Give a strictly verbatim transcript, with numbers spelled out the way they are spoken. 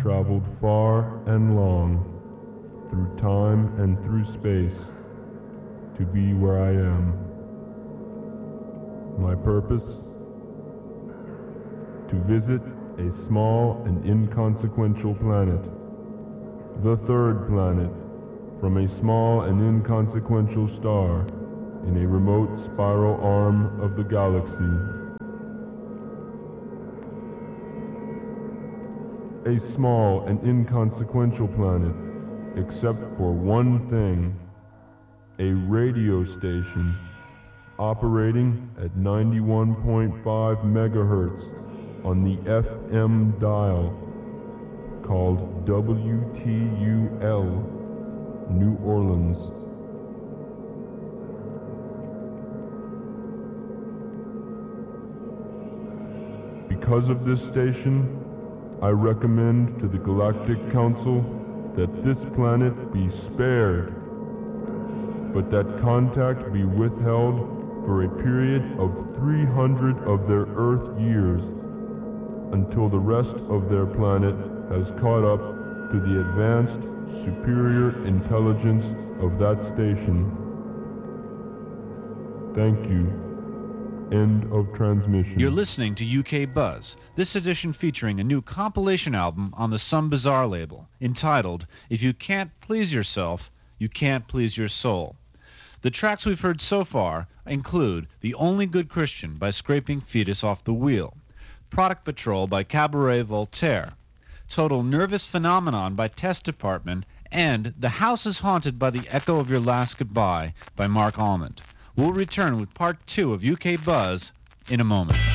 traveled far and long, through time and through space, to be where I am. My purpose? To visit a small and inconsequential planet, the third planet from a small and inconsequential star in a remote spiral arm of the galaxy. A small and inconsequential planet, except for one thing, a radio station operating at ninety-one point five megahertz on the F M dial called W T U L, New Orleans. Because of this station, I recommend to the Galactic Council that this planet be spared, but that contact be withheld for a period of three hundred of their Earth years, until the rest of their planet has caught up to the advanced, superior intelligence of that station. Thank you. End of transmission. You're listening to U K Buzz, this edition featuring a new compilation album on the Some Bizarre label, entitled If You Can't Please Yourself, You Can't Please Your Soul. The tracks we've heard so far include The Only Good Christian by Scraping Fetus Off the Wheel, Product Patrol by Cabaret Voltaire, Total Nervous Phenomenon by Test Department, and The House is Haunted by the Echo of Your Last Goodbye by Mark Almond. We'll return with part two of U K Buzz in a moment.